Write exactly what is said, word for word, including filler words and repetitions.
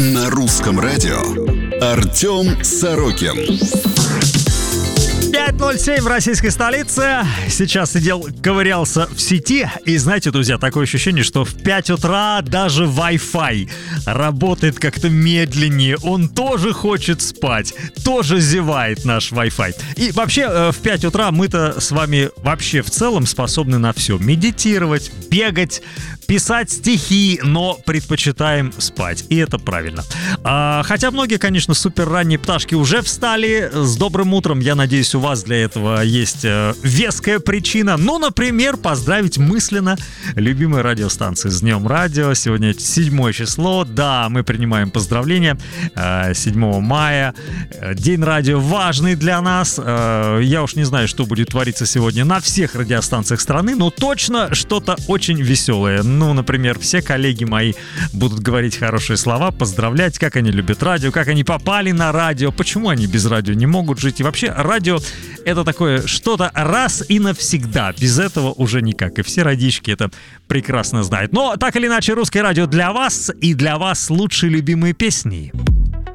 На русском радио Артем Сорокин. пять ноль семь в российской столице. Сейчас сидел, ковырялся в сети. И знаете, друзья, такое ощущение, что в пять утра даже Wi-Fi работает как-то медленнее. Он тоже хочет спать. Тоже зевает наш Wi-Fi. И вообще в пять утра мы-то с вами вообще в целом способны на все. Медитировать, бегать, писать стихи, но предпочитаем спать. И это правильно. А, хотя многие, конечно, супер ранние пташки уже встали. С добрым утром. Я надеюсь, у вас для этого есть э, веская причина. Ну, например, поздравить мысленно любимые радиостанции с Днем Радио. Сегодня седьмое число. Да, мы принимаем поздравления. Э, седьмого мая. День радио важный для нас. Э, я уж не знаю, что будет твориться сегодня на всех радиостанциях страны, но точно что-то очень веселое. Ну, например, все коллеги мои будут говорить хорошие слова, поздравлять, как они любят радио, как они попали на радио, почему они без радио не могут жить. И вообще, радио — это такое что-то раз и навсегда. Без этого уже никак. И все радищики это прекрасно знают. Но, так или иначе, русское радио для вас, и для вас лучшие любимые песни.